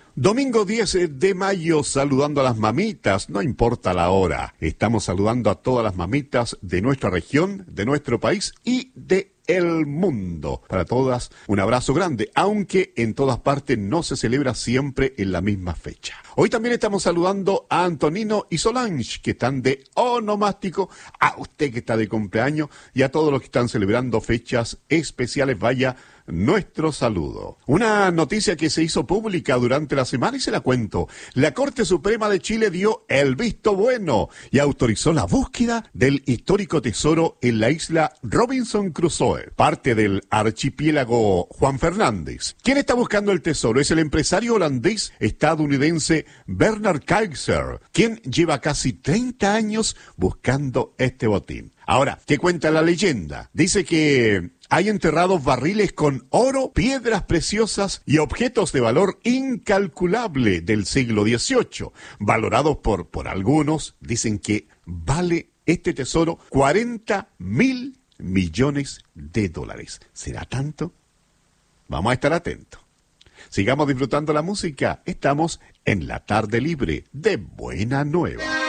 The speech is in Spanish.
Domingo 10 de mayo, saludando a las mamitas, no importa la hora. Estamos saludando a todas las mamitas de nuestra región, de nuestro país y de el mundo. Para todas, un abrazo grande, aunque en todas partes no se celebra siempre en la misma fecha. Hoy también estamos saludando a Antonino y Solange, que están de onomástico, a usted que está de cumpleaños y a todos los que están celebrando fechas especiales. Vaya nuestro saludo. Una noticia que se hizo pública durante la semana y se la cuento. La Corte Suprema de Chile dio el visto bueno y autorizó la búsqueda del histórico tesoro en la isla Robinson Crusoe, parte del archipiélago Juan Fernández. ¿Quién está buscando el tesoro? Es el empresario holandés estadounidense Bernard Kaiser, quien lleva casi 30 años buscando este botín. Ahora, ¿qué cuenta la leyenda? Dice que hay enterrados barriles con oro, piedras preciosas y objetos de valor incalculable del siglo XVIII, valorados por algunos. Dicen que vale este tesoro 40.000 millones de dólares. ¿Será tanto? Vamos a estar atentos. Sigamos disfrutando la música. Estamos en la tarde libre de Buena Nueva.